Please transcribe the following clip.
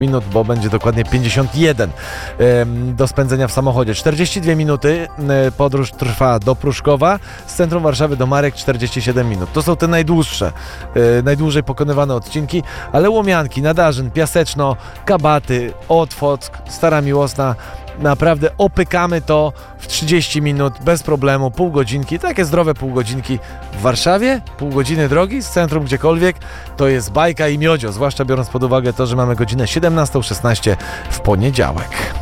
minut, bo będzie dokładnie 51 do spędzenia w samochodzie. 42 minuty podróż trwa do Pruszkowa, z centrum Warszawy do Marek 47 minut. To są te najdłuższe, najdłużej pokonywane odcinki, ale Łomianki, Nadarzyn, Piaseczno, Kabaty, Otwock, Stara Miłosna, naprawdę opykamy to w 30 minut, bez problemu, pół godzinki, takie zdrowe pół godzinki w Warszawie, pół godziny drogi z centrum gdziekolwiek, to jest bajka i miodzio, zwłaszcza biorąc pod uwagę to, że mamy godzinę 17:16 w poniedziałek.